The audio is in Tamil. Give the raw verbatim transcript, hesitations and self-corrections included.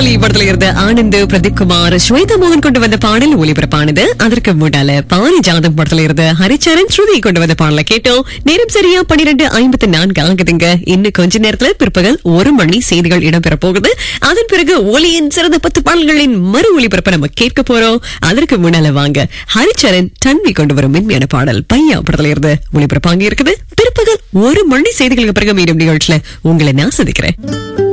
பாகுபலி படத்துல இருந்த ஆனந்த், பிரதீப் குமார், ஸ்வேதா மோகன் கொண்டு வந்த பாடல் ஒளிபரப்பானது. அதற்கு முன்னால பாரிஜாதம் படத்துல இருந்த ஹரிச்சரன், ஸ்ருதி கொண்டு வந்த பாடலை கேட்டோம். நேரம் சரியா பன்னிரண்டு ஐம்பத்தி நான்கு ஆகுதுங்க. இன்னும் கொஞ்ச நேரத்துல பிற்பகல் ஒரு மணி செய்திகள் இடம்பெற போகுது. அதன் பிறகு ஒலியின் சிறந்த பத்து பாடல்களின் மறு ஒளிபரப்பை நம்ம கேட்க போறோம். அதற்கு முன்னால வாங்க ஹரிச்சரன், தன்வி கொண்டு வரும் மென்மையான பாடல் பையா படத்துல இருந்து ஒளிபரப்பாங்க இருக்குது. பிற்பகல் ஒரு மணி செய்திகளுக்கு பிறகு மீண்டும் நிகழ்ச்சியில உங்களை நான் சந்திக்கிறேன்.